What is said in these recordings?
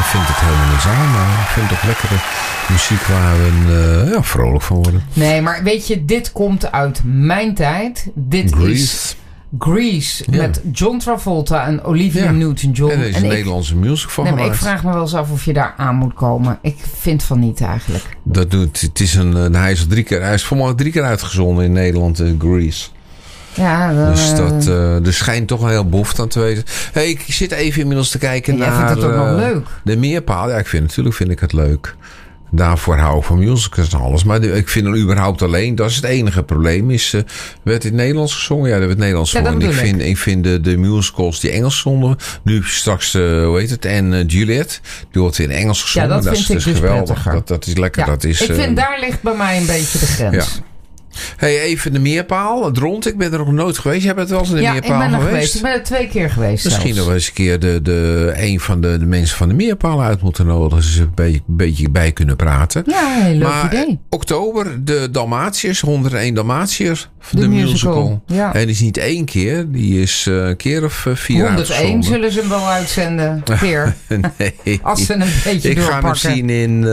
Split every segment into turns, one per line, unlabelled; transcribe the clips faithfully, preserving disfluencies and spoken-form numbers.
vind het helemaal niks aan, maar ik vind het ook lekkere muziek waar we uh, ja, vrolijk van worden.
Nee, maar weet je, dit komt uit mijn tijd. Dit
Grease.
is Grease
Ja.
met John Travolta en Olivia
Ja.
Newton-John.
En er is een
ik,
Nederlandse music van
nee, maar ik
gemaakt.
vraag me wel eens af of je daar aan moet komen. Ik vind van niet eigenlijk.
Dat doet, het is een, hij is al drie keer, hij is voor mij drie keer uitgezonden in Nederland, uh, Grease.
Ja, dan,
Dus
uh,
dat, uh, er schijnt toch een heel behoefte aan te weten. Hey, ik zit even inmiddels te kijken
en jij
naar
vindt het ook
uh,
nog leuk.
de meerpaal. Ja, ik vind natuurlijk vind ik het leuk. Daarvoor hou ik van musicals en alles. Maar de, ik vind het überhaupt alleen. Dat is het enige probleem. Is, uh, werd het Nederlands gezongen? Ja, er werd Nederlands
Ja,
gezongen.
dat
ik,
bedoel
vind, ik vind de, de musicals die Engels zonden. Nu straks, uh, hoe heet het? En uh, Juliet. Die wordt weer in Engels gezongen.
Ja, dat vind
is
ik
dus
dus
geweldig.
prettiger.
Dat, dat is lekker.
Ja,
Dat is,
ik vind
uh,
daar ligt bij mij een beetje de grens.
Ja. Hey, even de meerpaal. Het rond. Ik ben er nog nooit geweest. Jij bent wel eens in de
Ja,
meerpaal
ik ben er
geweest?
geweest. Ik ben er twee keer geweest
Misschien
zelfs.
nog eens een keer de, de, een van de, de mensen van de meerpaal uit moeten nodigen. Ze een beetje, een beetje bij kunnen praten.
Ja, een heel leuk
maar
idee.
oktober, de Dalmatiërs, honderdéén Dalmatiërs. De,
De
musical.
musical, ja.
En die is niet één keer. Die is uh, een keer of uh, vier
honderdéén
uitgezonden.
zullen ze hem wel uitzenden. Keer.
Nee.
Als ze een beetje
Ik ga hem
doorpakken.
zien in, uh,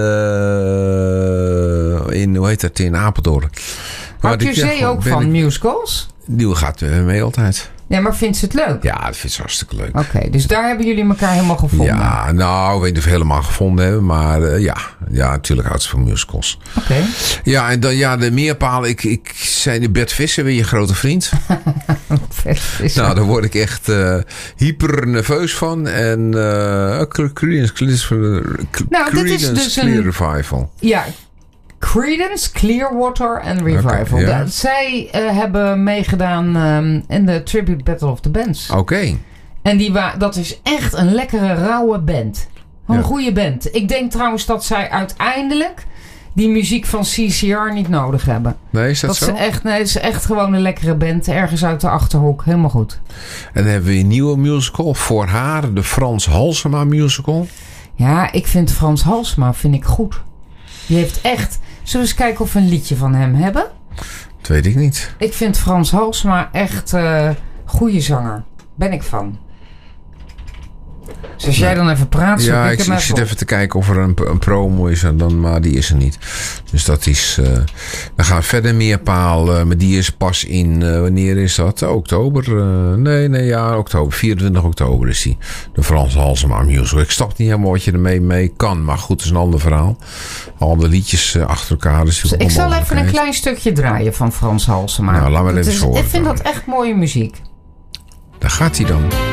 in, hoe heet dat, in Apeldoorn.
Houdt
Maar
je
ik- ja,
zee ook
ben
van
ik-
musicals?
Die gaat uh, mee altijd.
Ja, maar vindt ze het leuk?
Ja, dat vindt ze hartstikke leuk.
Oké, dus daar hebben jullie elkaar helemaal gevonden.
Ja, nou, ik weet niet of we helemaal gevonden hebben. Maar uh, ja, ja, natuurlijk houdt ze van musicals.
Oké.
Ja, en dan ja, de meerpaal. Ik, ik zei de Bert Visser, ben je grote vriend? Nou, daar word ik echt uh, hyper nerveus van. En uh, Creedence
Nou, dus
Clear Revival.
Ja, Creedence Clearwater and Revival.
Okay, ja.
Da- zij uh, hebben meegedaan um, in de Tribute Battle of the Bands.
Oké. Okay.
En die wa- dat is echt een lekkere, rauwe band. Een
Ja.
goede band. Ik denk trouwens dat zij uiteindelijk die muziek van C C R niet nodig hebben.
Nee, is dat,
dat
zo?
Ze echt, nee, het is echt gewoon een lekkere band. Ergens uit de Achterhoek. Helemaal goed.
En dan hebben we een nieuwe musical voor haar. De Frans Halsema musical.
Ja, ik vind Frans Halsema vind ik goed. Die heeft echt... Zullen we eens kijken of we een liedje van hem hebben?
Dat weet ik niet.
Ik vind Frans Halsema echt uh, goede zanger. Ben ik van. Dus als jij dan even praat...
Ja,
ik,
ik, ik zit even te kijken of er een, een promo is. En dan, maar die is er niet. Dus dat is... Uh, we gaan verder meerpaal. Uh, maar die is pas in... Uh, wanneer is dat? Oktober? Uh, nee, nee, ja, oktober. vierentwintig oktober is die. De Frans Halsema musical. Ik snap niet helemaal wat je ermee mee kan. Maar goed, het is een ander verhaal. Al de liedjes uh, achter elkaar. Dus
ik zal even een klein stukje draaien van Frans Halsema.
Nou, laat maar even
is,
horen.
Ik vind dat echt mooie muziek.
Daar gaat hij dan.